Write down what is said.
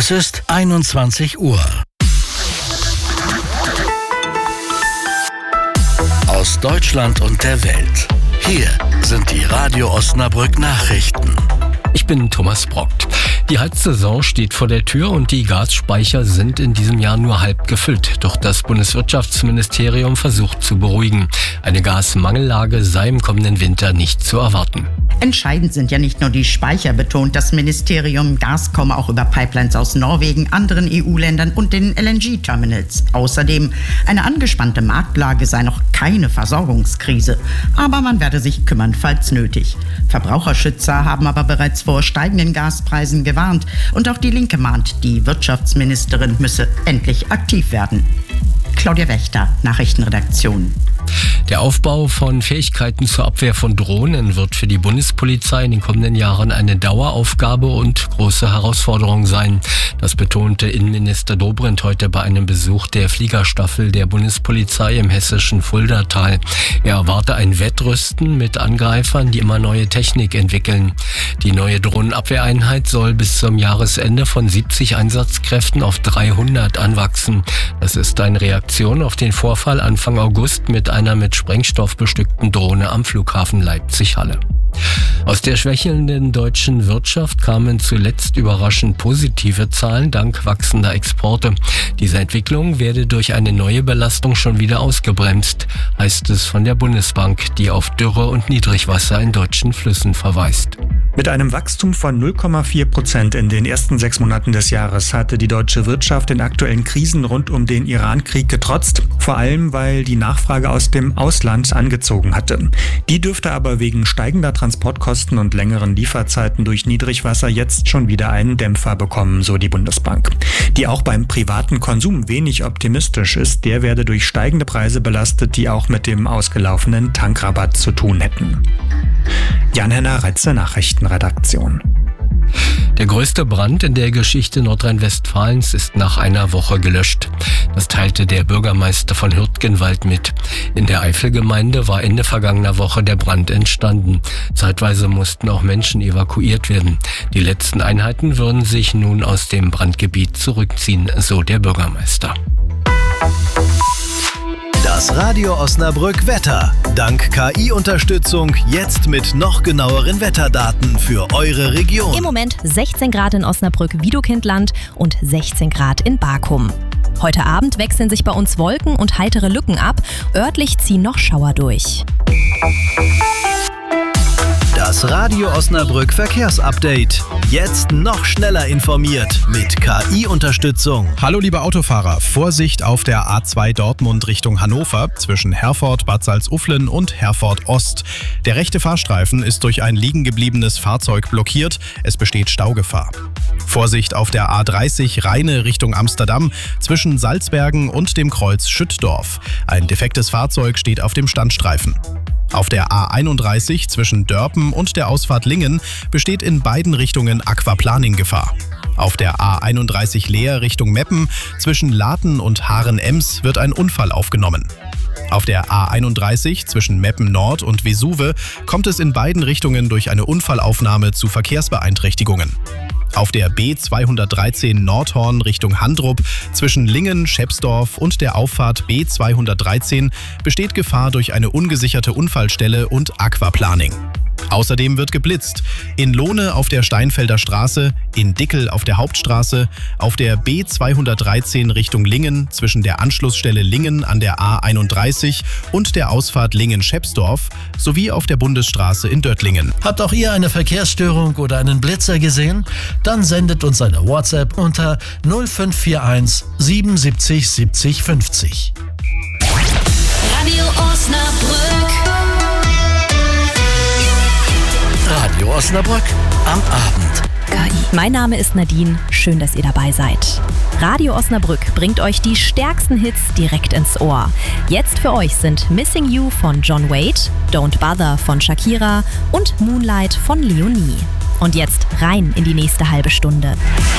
Es ist 21 Uhr. Aus Deutschland und der Welt. Hier sind die Radio Osnabrück Nachrichten. Ich bin Thomas Brockt. Die Heizsaison steht vor der Tür und die Gasspeicher sind in diesem Jahr nur halb gefüllt. Doch das Bundeswirtschaftsministerium versucht zu beruhigen. Eine Gasmangellage sei im kommenden Winter nicht zu erwarten. Entscheidend sind ja nicht nur die Speicher, betont das Ministerium. Gas komme auch über Pipelines aus Norwegen, anderen EU-Ländern und den LNG-Terminals. Außerdem, eine angespannte Marktlage sei noch keine Versorgungskrise. Aber man werde sich kümmern, falls nötig. Verbraucherschützer haben aber bereits vor steigenden Gaspreisen gewarnt. Und auch die Linke mahnt, die Wirtschaftsministerin müsse endlich aktiv werden. Claudia Wächter, Nachrichtenredaktion. Der Aufbau von Fähigkeiten zur Abwehr von Drohnen wird für die Bundespolizei in den kommenden Jahren eine Daueraufgabe und große Herausforderung sein. Das betonte Innenminister Dobrindt heute bei einem Besuch der Fliegerstaffel der Bundespolizei im hessischen Fuldatal. Er erwarte ein Wettrüsten mit Angreifern, die immer neue Technik entwickeln. Die neue Drohnenabwehreinheit soll bis zum Jahresende von 70 Einsatzkräften auf 300 anwachsen. Das ist eine Reaktion auf den Vorfall Anfang August mit einer mit Sprengstoff bestückten Drohne am Flughafen Leipzig-Halle. Aus der schwächelnden deutschen Wirtschaft kamen zuletzt überraschend positive Zahlen dank wachsender Exporte. Diese Entwicklung werde durch eine neue Belastung schon wieder ausgebremst, heißt es von der Bundesbank, die auf Dürre und Niedrigwasser in deutschen Flüssen verweist. Mit einem Wachstum von 0,4% in den ersten 6 Monaten des Jahres hatte die deutsche Wirtschaft den aktuellen Krisen rund um den Iran-Krieg getrotzt, vor allem weil die Nachfrage aus dem Ausland angezogen hatte. Die dürfte aber wegen steigender Transportkosten und längeren Lieferzeiten durch Niedrigwasser jetzt schon wieder einen Dämpfer bekommen, so die Bundesbank. Die auch beim privaten Konsum wenig optimistisch ist, der werde durch steigende Preise belastet, die auch mit dem ausgelaufenen Tankrabatt zu tun hätten. Jan-Henner Reitze, Nachrichtenredaktion. Der größte Brand in der Geschichte Nordrhein-Westfalens ist nach einer Woche gelöscht. Das teilte der Bürgermeister von Hürtgenwald mit. In der Eifelgemeinde war Ende vergangener Woche der Brand entstanden. Zeitweise mussten auch Menschen evakuiert werden. Die letzten Einheiten würden sich nun aus dem Brandgebiet zurückziehen, so der Bürgermeister. Das Radio Osnabrück Wetter. Dank KI-Unterstützung jetzt mit noch genaueren Wetterdaten für eure Region. Im Moment 16 Grad in Osnabrück-Wiedokindland und 16 Grad in Barkum. Heute Abend wechseln sich bei uns Wolken und heitere Lücken ab. Örtlich ziehen noch Schauer durch. Das Radio Osnabrück Verkehrsupdate. Jetzt noch schneller informiert mit KI-Unterstützung. Hallo liebe Autofahrer, Vorsicht auf der A2 Dortmund Richtung Hannover zwischen Herford, Bad Salzuflen und Herford Ost. Der rechte Fahrstreifen ist durch ein liegen gebliebenes Fahrzeug blockiert. Es besteht Staugefahr. Vorsicht auf der A30 Rheine Richtung Amsterdam zwischen Salzbergen und dem Kreuz Schüttdorf. Ein defektes Fahrzeug steht auf dem Standstreifen. Auf der A31 zwischen Dörpen und der Ausfahrt Lingen besteht in beiden Richtungen Aquaplaning-Gefahr. Auf der A31 Leer Richtung Meppen zwischen Laten und Haaren-Ems wird ein Unfall aufgenommen. Auf der A31 zwischen Meppen Nord und Vesuve kommt es in beiden Richtungen durch eine Unfallaufnahme zu Verkehrsbeeinträchtigungen. Auf der B213 Nordhorn Richtung Handrup zwischen Lingen, Schepsdorf und der Auffahrt B213 besteht Gefahr durch eine ungesicherte Unfallstelle und Aquaplaning. Außerdem wird geblitzt. In Lohne auf der Steinfelder Straße, in Dickel auf der Hauptstraße, auf der B213 Richtung Lingen zwischen der Anschlussstelle Lingen an der A31 und der Ausfahrt Lingen-Schepsdorf sowie auf der Bundesstraße in Döttlingen. Habt auch ihr eine Verkehrsstörung oder einen Blitzer gesehen? Dann sendet uns eine WhatsApp unter 0541 77 70 50. Radio Osnabrück. Radio Osnabrück am Abend. Mein Name ist Nadine, schön, dass ihr dabei seid. Radio Osnabrück bringt euch die stärksten Hits direkt ins Ohr. Jetzt für euch sind Missing You von John Wade, Don't Bother von Shakira und Moonlight von Leonie. Und jetzt rein in die nächste halbe Stunde.